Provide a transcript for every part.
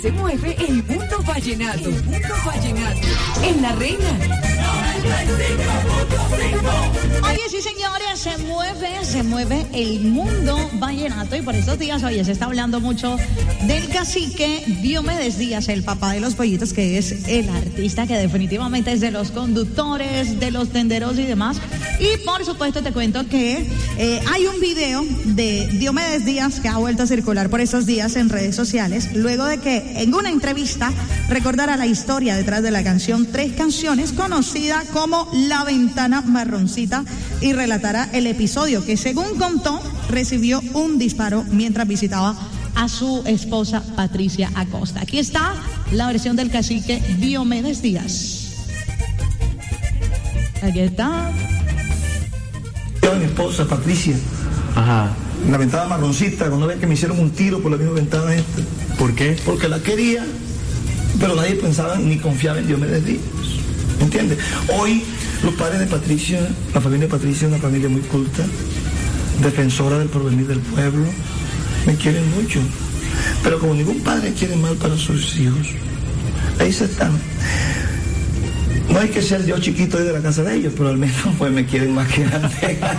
se mueve el mundo vallenato. El mundo vallenato. En La Reina. Oye, sí, señores, se mueve el mundo vallenato. Y por estos días, oye, se está hablando mucho del cacique Diomedes Díaz, el papá de los pollitos, que es el artista que definitivamente es de los conductores, de los tenderos y demás. Y por supuesto te cuento que hay un video de Diomedes Díaz que ha vuelto a circular por estos días en redes sociales, luego de que en una entrevista recordara la historia detrás de la canción Tres Canciones, conocida como La Ventana Marroncita, y relatara el episodio que, según contó, recibió un disparo mientras visitaba a su esposa Patricia Acosta. Aquí está la versión del cacique Diomedes Díaz. Aquí está. Mi esposa Patricia. Ajá. La ventana marroncita, cuando ven que me hicieron un tiro por la misma ventana esta. ¿Por qué? Porque la quería, pero nadie pensaba ni confiaba en Diomedes Díaz. ¿Entiendes? Hoy los padres de Patricia, la familia de Patricia es una familia muy culta, defensora del porvenir del pueblo, me quieren mucho. Pero como ningún padre quiere mal para sus hijos, ahí se están. No hay que ser yo chiquito de la casa de ellos, pero al menos pues me quieren más que antes.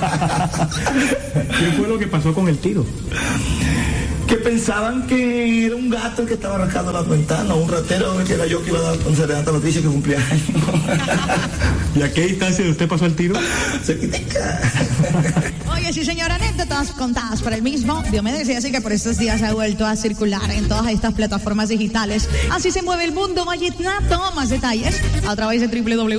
¿Qué fue lo que pasó con el tiro? Que pensaban que era un gato el que estaba rascando la ventana, un ratero que era yo que iba a dar un serenata a Patricia que cumplía años. ¿Y a qué distancia de usted pasó el tiro? Cerquitica. Oye, sí, señora, anécdotas contadas por el mismo Diomedes, y así que por estos días ha vuelto a circular en todas estas plataformas digitales. Así se mueve el mundo vallenato. Más detalles a través de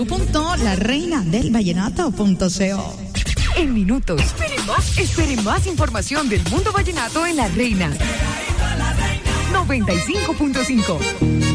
www.lareinadelvallenato.co. En minutos. Espere más información del mundo vallenato en La Reina. 95.5.